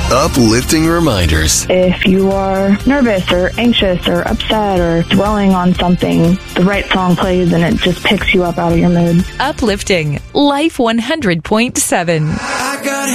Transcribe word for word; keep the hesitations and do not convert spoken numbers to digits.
Uplifting reminders. If you are nervous or anxious or upset or dwelling on something, the right song plays and it just picks you up out of your mood. Uplifting Life one hundred point seven. I got